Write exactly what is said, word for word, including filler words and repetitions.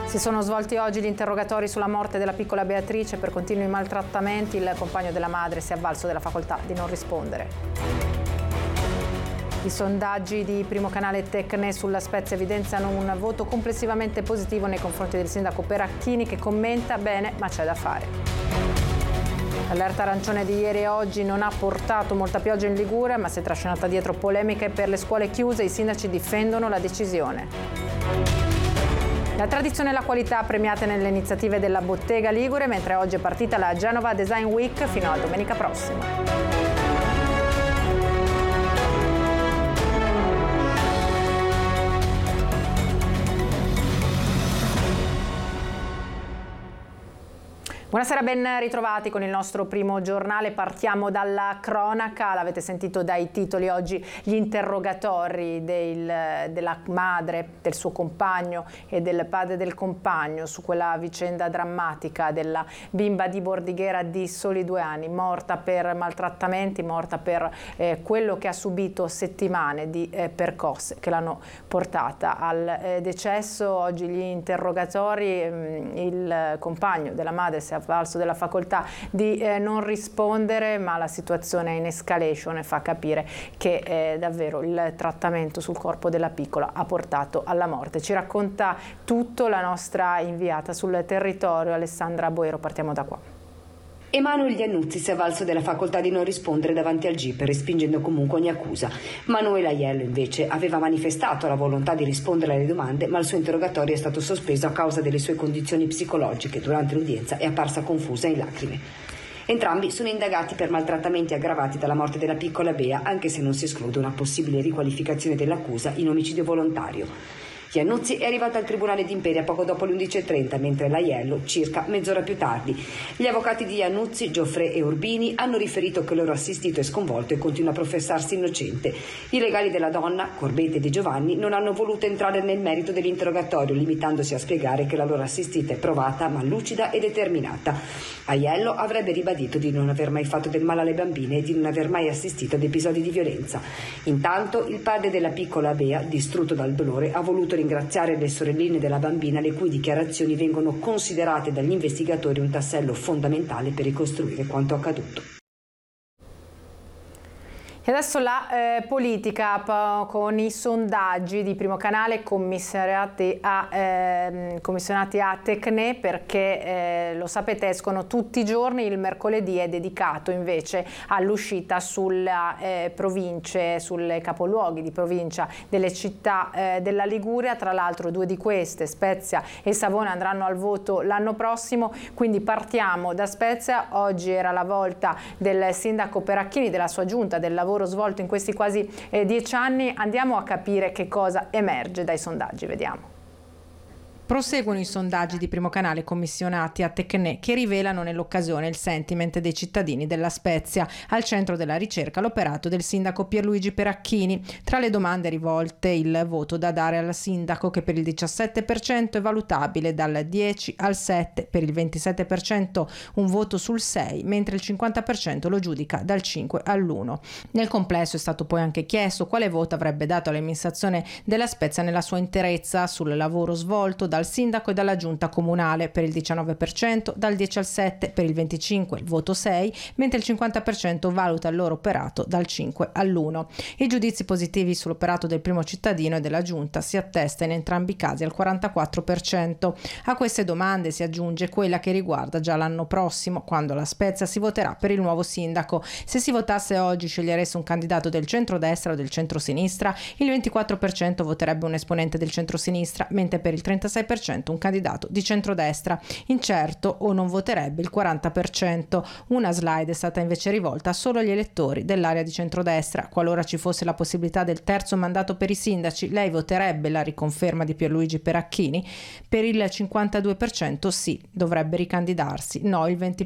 Si sono svolti oggi gli interrogatori sulla morte della piccola Beatrice per continui maltrattamenti. Il compagno della madre si è avvalso della facoltà di non rispondere. I sondaggi di Primo Canale e Tecne sulla Spezia evidenziano un voto complessivamente positivo nei confronti del sindaco Peracchini, che commenta: bene, ma c'è da fare. L'allerta arancione di ieri e oggi non ha portato molta pioggia in Liguria, ma si è trascinata dietro polemiche per le scuole chiuse. I sindaci difendono la decisione. La tradizione e la qualità premiate nelle iniziative della Bottega Ligure, mentre oggi è partita la Genova Design Week fino a domenica prossima. Buonasera, ben ritrovati con il nostro primo giornale. Partiamo dalla cronaca. L'avete sentito dai titoli oggi: gli interrogatori del, della madre, del suo compagno e del padre del compagno su quella vicenda drammatica della bimba di Bordighera di soli due anni, morta per maltrattamenti, morta per eh, quello che ha subito settimane di eh, percosse che l'hanno portata al eh, decesso. Oggi gli interrogatori, mh, il compagno della madre si è avvalso della facoltà di eh, non rispondere, ma la situazione è in escalation e fa capire che eh, davvero il trattamento sul corpo della piccola ha portato alla morte. Ci racconta tutto la nostra inviata sul territorio, Alessandra Boero. Partiamo da qua. Emanuele Iannuzzi si è avvalso della facoltà di non rispondere davanti al G I P, respingendo comunque ogni accusa. Manuela Aiello invece aveva manifestato la volontà di rispondere alle domande, ma il suo interrogatorio è stato sospeso a causa delle sue condizioni psicologiche. Durante l'udienza è apparsa confusa e in lacrime. Entrambi sono indagati per maltrattamenti aggravati dalla morte della piccola Bea, anche se non si esclude una possibile riqualificazione dell'accusa in omicidio volontario. Iannuzzi è arrivato al Tribunale di Imperia poco dopo le undici e trenta, mentre l'Aiello circa mezz'ora più tardi. Gli avvocati di Iannuzzi, Gioffre e Urbini, hanno riferito che il loro assistito è sconvolto e continua a professarsi innocente. I legali della donna, Corbete e Di Giovanni, non hanno voluto entrare nel merito dell'interrogatorio, limitandosi a spiegare che la loro assistita è provata, ma lucida e determinata. Aiello avrebbe ribadito di non aver mai fatto del male alle bambine e di non aver mai assistito ad episodi di violenza. Intanto il padre della piccola Bea, distrutto dal dolore, ha voluto ringraziare le sorelline della bambina, le cui dichiarazioni vengono considerate dagli investigatori un tassello fondamentale per ricostruire quanto accaduto. E adesso la eh, politica con i sondaggi di Primo Canale commissionati a, eh, commissionati a Tecne, perché eh, lo sapete, escono tutti i giorni. Il mercoledì è dedicato invece all'uscita sulle eh, province, sulle capoluoghi di provincia delle città eh, della Liguria. Tra l'altro due di queste, Spezia e Savona, andranno al voto l'anno prossimo, quindi partiamo da Spezia. Oggi era la volta del sindaco Peracchini, della sua giunta, del lavoro svolto in questi quasi eh, dieci anni. Andiamo a capire che cosa emerge dai sondaggi, vediamo. Proseguono i sondaggi di Primo Canale commissionati a Tecne, che rivelano nell'occasione il sentiment dei cittadini della Spezia. Al centro della ricerca l'operato del sindaco Pierluigi Peracchini. Tra le domande rivolte, il voto da dare al sindaco, che per il diciassette per cento è valutabile dal dieci al sette, per il ventisette per cento un voto sul sei, mentre il cinquanta per cento lo giudica dal cinque all'uno. Nel complesso è stato poi anche chiesto quale voto avrebbe dato all'amministrazione della Spezia nella sua interezza sul lavoro svolto dal sindaco e dalla giunta comunale. Per il diciannove per cento, dal dieci al sette, per il venticinque per cento il voto sei, mentre il cinquanta per cento valuta il loro operato dal cinque all'uno. I giudizi positivi sull'operato del primo cittadino e della giunta si attesta in entrambi i casi al quarantaquattro per cento. A queste domande si aggiunge quella che riguarda già l'anno prossimo, quando la Spezia si voterà per il nuovo sindaco. Se si votasse oggi, scegliereste un candidato del centrodestra o del centrosinistra? Il ventiquattro per cento voterebbe un esponente del centrosinistra, mentre per il trentasei per cento un candidato di centrodestra. Incerto o non voterebbe il quaranta per cento. Una slide è stata invece rivolta solo agli elettori dell'area di centrodestra. Qualora ci fosse la possibilità del terzo mandato per i sindaci, lei voterebbe la riconferma di Pierluigi Peracchini? Per il cinquantadue per cento sì, dovrebbe ricandidarsi. No, il venti